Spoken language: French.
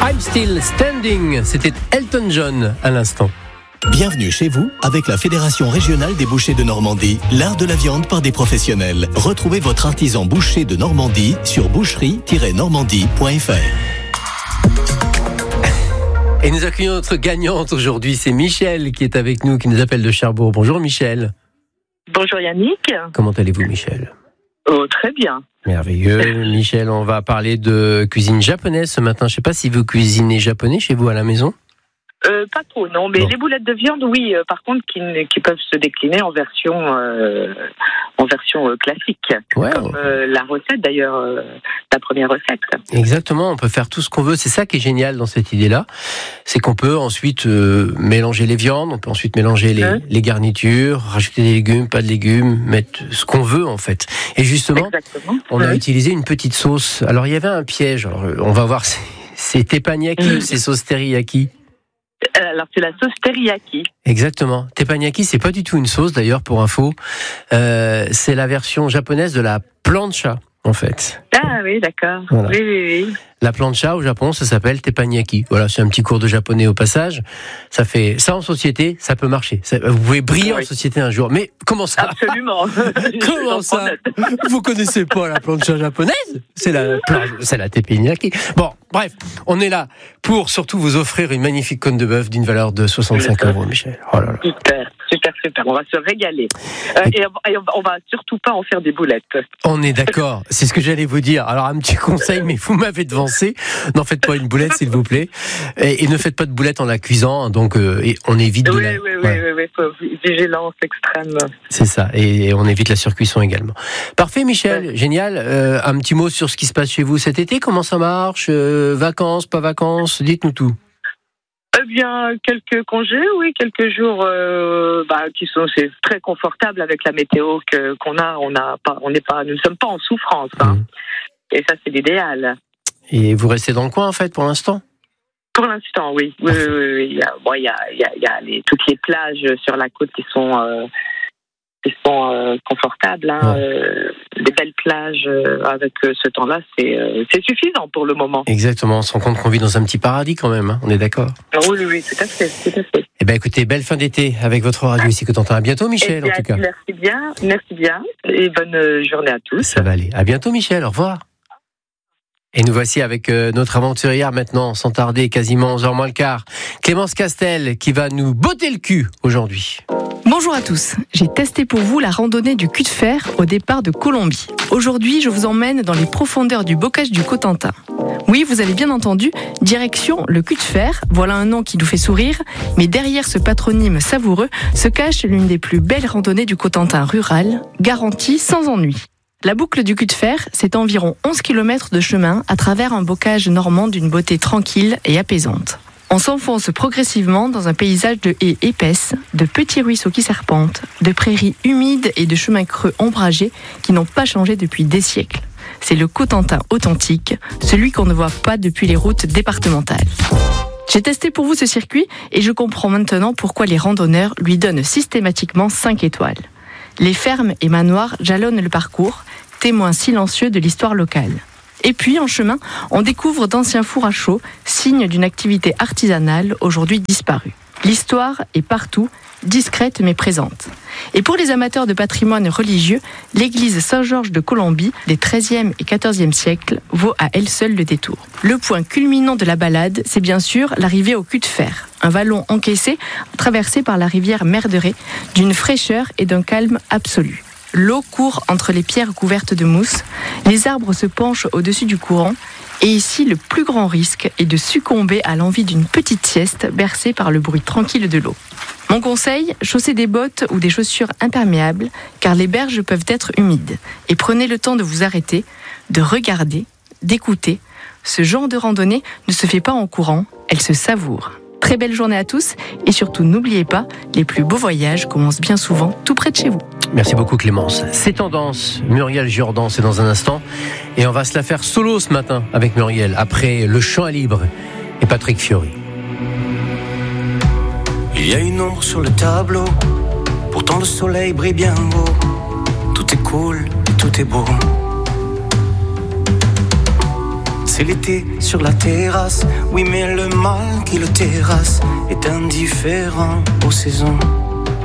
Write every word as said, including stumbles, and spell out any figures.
I'm Still Standing, c'était Elton John à l'instant. Bienvenue chez vous avec la Fédération Régionale des Bouchers de Normandie, l'art de la viande par des professionnels. Retrouvez votre artisan boucher de Normandie sur boucherie tiret normandie point f r. Et nous accueillons notre gagnante aujourd'hui, c'est Michel qui est avec nous, qui nous appelle de Cherbourg. Bonjour Michel. Bonjour Yannick. Comment allez-vous Michel ? Oh, très bien. Merveilleux. Michel, on va parler de cuisine japonaise ce matin. Je ne sais pas si vous cuisinez japonais chez vous à la maison ? Euh, pas trop, non. Mais bon. Les boulettes de viande, oui. Euh, par contre, qui, qui peuvent se décliner en version, euh, en version euh, classique. Ouais, comme on... euh, la recette, d'ailleurs, euh, la première recette. Exactement. On peut faire tout ce qu'on veut. C'est ça qui est génial dans cette idée-là. C'est qu'on peut ensuite euh, mélanger les viandes. On peut ensuite mélanger les, hein les garnitures, rajouter des légumes, pas de légumes, mettre ce qu'on veut, en fait. Et justement, Exactement. on a oui. utilisé une petite sauce. Alors, il y avait un piège. Alors, on va voir. C'est, c'est teppanyaki mmh. ou c'est sauce teriyaki ? Alors, c'est la sauce teriyaki. Exactement. Teppanyaki, c'est pas du tout une sauce, d'ailleurs, pour info. Euh, c'est la version japonaise de la plancha, en fait. Ah oui, d'accord. Voilà. Oui, oui, oui. La plancha, au Japon, ça s'appelle teppanyaki. Voilà, c'est un petit cours de japonais au passage. Ça fait ça en société, ça peut marcher. Ça, vous pouvez briller oui. en société un jour. Mais comment ça ? Absolument. Comment ça ? Vous connaissez pas la plancha japonaise ? C'est la, c'est la teppanyaki. Bon, bref, on est là pour surtout vous offrir une magnifique cône de bœuf d'une valeur de soixante-cinq euros, Michel. Oh là là. Super, super, super. On va se régaler. Euh, et, et on va surtout pas en faire des boulettes. On est d'accord. C'est ce que j'allais vous dire. Alors, un petit conseil, mais vous m'avez devancé. N'en faites pas une boulette, s'il vous plaît. Et, et ne faites pas de boulette en la cuisant. Donc, euh, et on évite de oui, la... Oui, oui, ouais. oui, oui. Vigilance extrême. C'est ça. Et, et on évite la surcuisson également. Parfait, Michel. Ouais. Génial. Euh, un petit mot sur ce qui se passe chez vous cet été. Comment ça marche ? euh, Vacances, pas vacances ? Dites-nous tout. Eh bien, quelques congés, oui, quelques jours euh, bah, qui sont c'est très confortable avec la météo que, qu'on a. On a pas, on n'est pas, nous ne sommes pas en souffrance. Hein. Mmh. Et ça, c'est l'idéal. Et vous restez dans le coin, en fait, pour l'instant ? Pour l'instant, oui. Oui, oui, oui. Il y a, bon, il y a, il y a, il y a les, toutes les plages sur la côte qui sont, euh, qui sont euh, confortables. Hein. Ouais. Euh, des belles plages euh, avec euh, ce temps-là, c'est, euh, c'est suffisant pour le moment. Exactement. On se rend compte qu'on vit dans un petit paradis quand même. Hein. On est d'accord ? Oui, oui, oui, tout à fait, tout à fait. Eh bien, écoutez, belle fin d'été avec votre radio ici Cotentin. À bientôt, Michel, bien, en tout cas. Merci bien, merci bien. Et bonne journée à tous. Ça va aller. À bientôt, Michel. Au revoir. Et nous voici avec euh, notre aventurière maintenant, sans tarder, quasiment onze heures moins le quart. Clémence Castel qui va nous botter le cul aujourd'hui. Bonjour à tous, j'ai testé pour vous la randonnée du cul de fer au départ de Colombie. Aujourd'hui, je vous emmène dans les profondeurs du bocage du Cotentin. Oui, vous avez bien entendu, direction le cul de fer, voilà un nom qui nous fait sourire, mais derrière ce patronyme savoureux se cache l'une des plus belles randonnées du Cotentin rural, garantie sans ennui. La boucle du cul de fer, c'est environ onze kilomètres de chemin à travers un bocage normand d'une beauté tranquille et apaisante. On s'enfonce progressivement dans un paysage de haies épaisses, de petits ruisseaux qui serpentent, de prairies humides et de chemins creux ombragés qui n'ont pas changé depuis des siècles. C'est le Cotentin authentique, celui qu'on ne voit pas depuis les routes départementales. J'ai testé pour vous ce circuit et je comprends maintenant pourquoi les randonneurs lui donnent systématiquement cinq étoiles. Les fermes et manoirs jalonnent le parcours, témoins silencieux de l'histoire locale. Et puis, en chemin, on découvre d'anciens fours à chaux, signe d'une activité artisanale aujourd'hui disparue. L'histoire est partout, discrète mais présente. Et pour les amateurs de patrimoine religieux, l'église Saint-Georges de Colombie, des treizième et quatorzième siècles, vaut à elle seule le détour. Le point culminant de la balade, c'est bien sûr l'arrivée au cul de fer, un vallon encaissé, traversé par la rivière Merderet, d'une fraîcheur et d'un calme absolu. L'eau court entre les pierres couvertes de mousse, les arbres se penchent au-dessus du courant, et ici, le plus grand risque est de succomber à l'envie d'une petite sieste bercée par le bruit tranquille de l'eau. Mon conseil, chaussez des bottes ou des chaussures imperméables, car les berges peuvent être humides. Et prenez le temps de vous arrêter, de regarder, d'écouter. Ce genre de randonnée ne se fait pas en courant, elle se savoure. Très belle journée à tous, et surtout n'oubliez pas, les plus beaux voyages commencent bien souvent tout près de chez vous. Merci beaucoup Clémence. C'est Tendance, Muriel Jourdan, c'est dans un instant. Et on va se la faire solo ce matin avec Muriel, après Le Chant à Libre et Patrick Fiori. Il y a une ombre sur le tableau, pourtant le soleil brille bien haut. Tout est cool et tout est beau. c'est l'été sur la terrasse. Oui, mais le mal qui le terrasse est indifférent aux saisons.